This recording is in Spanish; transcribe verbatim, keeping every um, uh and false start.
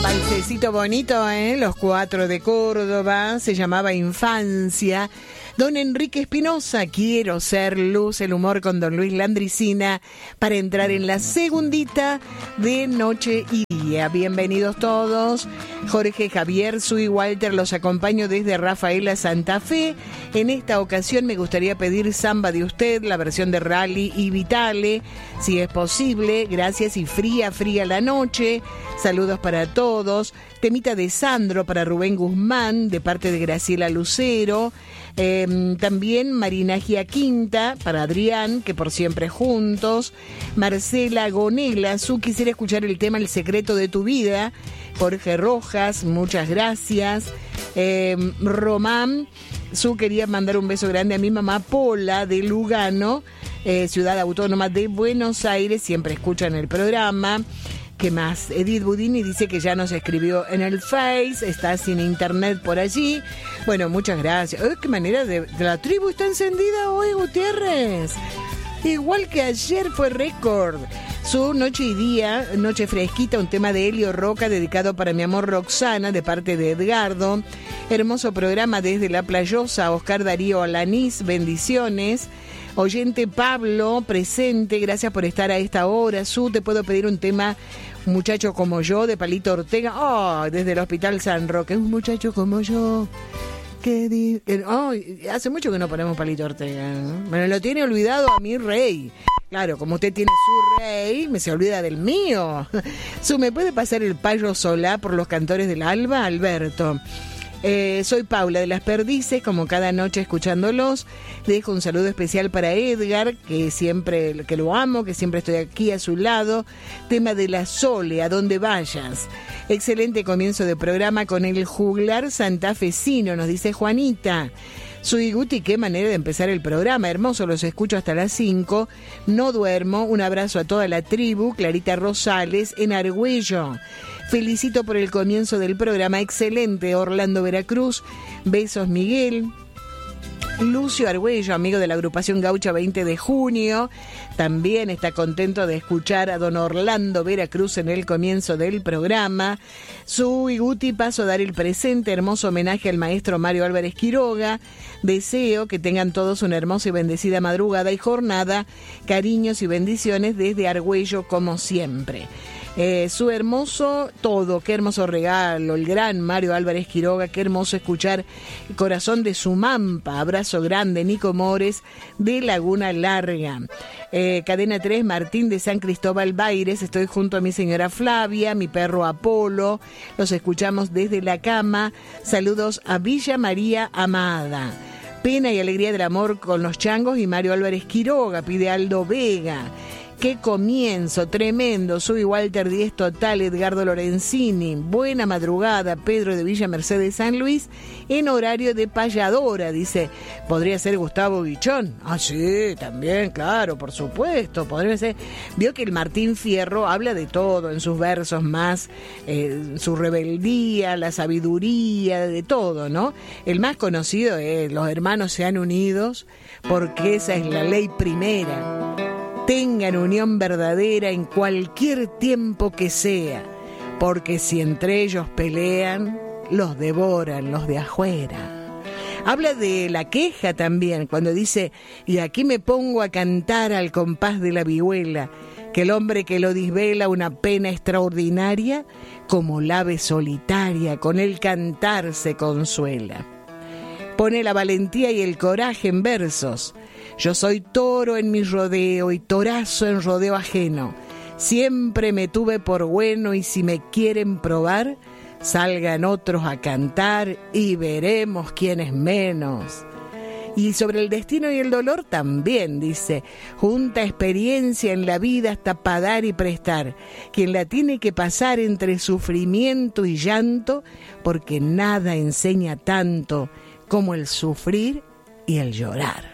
Valsecito bonito, ¿eh? Los Cuatro de Córdoba, se llamaba Infancia. Don Enrique Espinosa, Quiero ser luz, el humor con don Luis Landricina, para entrar en la segundita de Noche y Día. Bienvenidos todos. Jorge, Javier, Sui, Walter, los acompaño desde Rafaela, Santa Fe. En esta ocasión me gustaría pedir Samba de Usted, la versión de Rally y Vitale, si es posible. Gracias y fría, fría la noche. Saludos para todos. Temita de Sandro para Rubén Guzmán, de parte de Graciela Lucero. Eh, también Marinagia Quinta para Adrián, que por siempre juntos. Marcela Gonela, Su quisiera escuchar el tema El secreto de tu vida. Jorge Rojas, muchas gracias. Eh, Román, Su quería mandar un beso grande a mi mamá Pola de Lugano, eh, ciudad autónoma de Buenos Aires, siempre escuchan el programa. ¿Qué más? Edith Budini dice que ya nos escribió en el Face, está sin internet por allí. Bueno, muchas gracias. ¡Ay, qué manera de, de la tribu está encendida hoy, Gutiérrez! Igual que ayer fue récord. Su Noche y Día, Noche Fresquita, un tema de Helio Roca dedicado para mi amor Roxana, de parte de Edgardo. Hermoso programa desde La Playosa, Oscar Darío Alanís, bendiciones. Oyente Pablo, presente, gracias por estar a esta hora. Su, te puedo pedir un tema, Un muchacho como yo, de Palito Ortega. Oh, desde el Hospital San Roque, un muchacho como yo. Que di... oh, hace mucho que no ponemos Palito Ortega, ¿no? Me lo tiene olvidado a mi rey. Claro, como usted tiene su rey, me se olvida del mío. Su, ¿me puede pasar el Payo Solá por los Cantores del Alba, Alberto? Eh, soy Paula de las Perdices, como cada noche escuchándolos. Dejo un saludo especial para Edgar, que siempre, que lo amo, que siempre estoy aquí a su lado. Tema de la Sole, a donde vayas. Excelente comienzo de programa con el juglar santafesino, nos dice Juanita. Soy Guti, qué manera de empezar el programa, hermoso, los escucho hasta las cinco, no duermo, un abrazo a toda la tribu, Clarita Rosales, en Argüello. Felicito por el comienzo del programa, excelente, Orlando Veracruz, besos Miguel. Lucio Argüello, amigo de la agrupación Gaucha veinte de junio, también está contento de escuchar a don Orlando Veracruz en el comienzo del programa. Su y Guti, paso a dar el presente, hermoso homenaje al maestro Mario Álvarez Quiroga. Deseo que tengan todos una hermosa y bendecida madrugada y jornada. Cariños y bendiciones desde Argüello, como siempre. Eh, su hermoso todo, qué hermoso regalo, el gran Mario Álvarez Quiroga, qué hermoso escuchar Corazón de Sumampa, abrazo grande, Nico Mores de Laguna Larga. Eh, Cadena tres, Martín de San Cristóbal Baires, estoy junto a mi señora Flavia, mi perro Apolo, los escuchamos desde la cama, saludos a Villa María Amada. Pena y alegría del amor con los changos y Mario Álvarez Quiroga, pide Aldo Vega. ¡Qué comienzo! Tremendo. Soy Walter Díez Total, Edgardo Lorenzini. Buena madrugada, Pedro de Villa Mercedes San Luis, en horario de payadora, dice. ¿Podría ser Gustavo Guichón? Ah, sí, también, claro, por supuesto. Podría ser. Vio que el Martín Fierro habla de todo en sus versos más, eh, su rebeldía, la sabiduría, de todo, ¿no? El más conocido es Los hermanos sean unidos, porque esa es la ley primera. Tengan unión verdadera en cualquier tiempo que sea, porque si entre ellos pelean, los devoran los de afuera. Habla de la queja también, cuando dice, y aquí me pongo a cantar al compás de la vihuela, que el hombre que lo disvela una pena extraordinaria, como la ave solitaria, con el cantar se consuela. Pone la valentía y el coraje en versos. Yo soy toro en mi rodeo y torazo en rodeo ajeno. Siempre me tuve por bueno y si me quieren probar, salgan otros a cantar y veremos quién es menos. Y sobre el destino y el dolor también dice, junta experiencia en la vida hasta pa' dar y prestar, quien la tiene que pasar entre sufrimiento y llanto, porque nada enseña tanto como el sufrir y el llorar.